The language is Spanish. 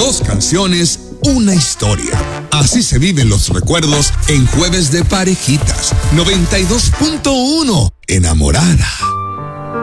2 canciones, una historia. Así se viven los recuerdos en Jueves de Parejitas. 92.1. Enamorada.